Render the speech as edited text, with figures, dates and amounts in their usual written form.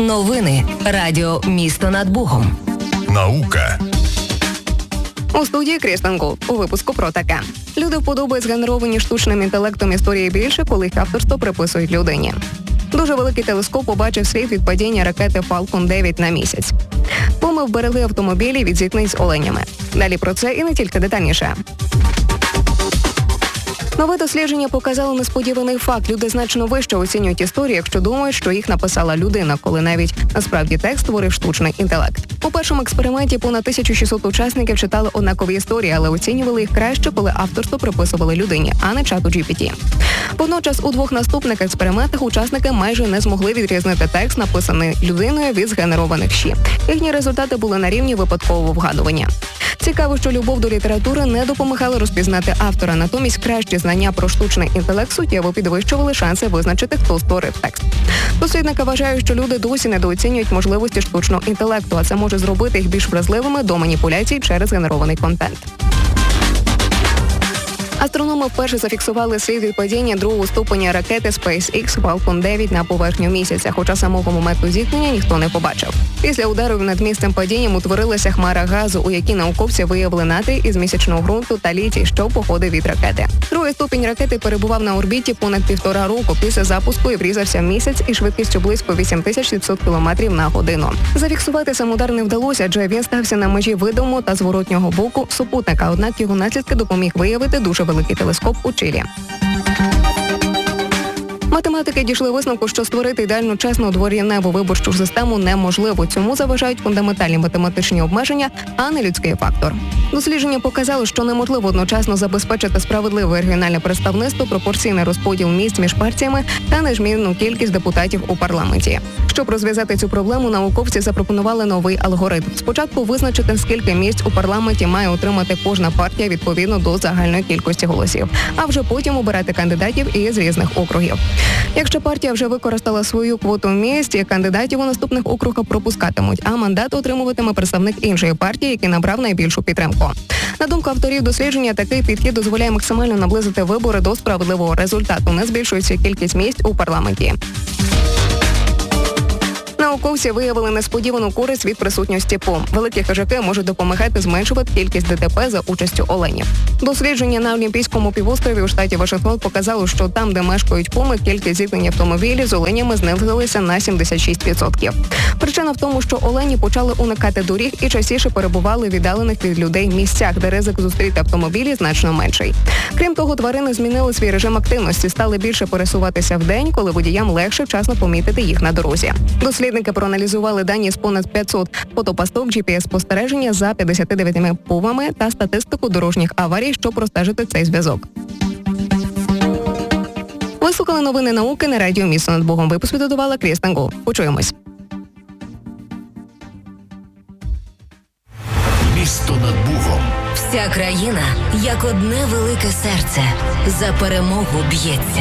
Новини. Радіо «Місто над Богом». Наука. У студії Крістен Гул. У випуску про таке. Люди вподобають згенеровані штучним інтелектом історії більше, коли їх авторство приписують людині. Дуже великий телескоп побачив слід від падіння ракети Falcon 9 на місяць. Пуми вберегли автомобілі від зіткнень з оленями. Далі про це і не тільки детальніше. Нове дослідження показало несподіваний факт. Люди значно вище оцінюють історії, якщо думають, що їх написала людина, коли навіть насправді текст створив штучний інтелект. У першому експерименті понад 1600 учасників читали однакові історії, але оцінювали їх краще, коли авторство приписували людині, а не чату GPT. Водночас у двох наступних експериментах учасники майже не змогли відрізнити текст, написаний людиною, від згенерованих щі. Їхні результати були на рівні випадкового вгадування. Цікаво, що любов до літератури не допомагала розпізнати автора, натомість кращі знання про штучний інтелект суттєво підвищували шанси визначити, хто створив текст. Дослідники вважають, що люди досі недооцінюють можливості штучного інтелекту, а це може зробити їх більш вразливими до маніпуляцій через генерований контент. Астрономи вперше зафіксували слід від падіння другого ступеня ракети SpaceX Falcon 9 на поверхню місяця, хоча самого моменту зіткнення ніхто не побачив. Після удару над місцем падінням утворилася хмара газу, у якій науковці виявили натрій із місячного ґрунту та літій, що походив від ракети. Другий ступінь ракети перебував на орбіті понад 1,5 року після запуску і врізався в місяць із швидкістю близько 8700 км на годину. Зафіксувати сам удар не вдалося, адже він стався на межі видимого та зворотнього боку супутника, однак його наслідки допоміг виявити дуже великий телескоп у Чилі. Математики дійшли висновку, що створити ідеально чесну дворівневу виборчу систему неможливо. Цьому заважають фундаментальні математичні обмеження, а не людський фактор. Дослідження показало, що неможливо одночасно забезпечити справедливе регіональне представництво, пропорційний розподіл місць між партіями та незмінну кількість депутатів у парламенті. Щоб розв'язати цю проблему, науковці запропонували новий алгоритм. Спочатку визначити, скільки місць у парламенті має отримати кожна партія відповідно до загальної кількості голосів, а вже потім обирати кандидатів із різних округів. Якщо партія вже використала свою квоту місць, кандидатів у наступних округах пропускатимуть, а мандат отримуватиме представник іншої партії, який набрав найбільшу підтримку. На думку авторів дослідження, такий підхід дозволяє максимально наблизити вибори до справедливого результату, не збільшується кількість місць у парламенті. Науковці виявили несподівану користь від присутності пум. Великі хижаки можуть допомагати зменшувати кількість ДТП за участю оленів. Дослідження на Олімпійському півострові у штаті Вашингтон показало, що там, де мешкають пуми, кількість зіткнень автомобілів з оленями знизилася на 76%. Причина в тому, що олені почали уникати доріг і частіше перебували в віддалених від людей місцях, де ризик зустріти автомобілі значно менший. Крім того, тварини змінили свій режим активності, стали більше пересуватися вдень, коли водіям легше вчасно помітити їх на дорозі. Дослідники проаналізували дані з понад 500 фотопасток GPS-спостереження за 59 пумами та статистику дорожніх аварій, щоб простежити цей зв'язок. Ви слухали новини науки на радіо «Місто над Богом». Випуск підготувала Крістен Гул. Почуємось. Місто над Богом. Вся країна, як одне велике серце, за перемогу б'ється.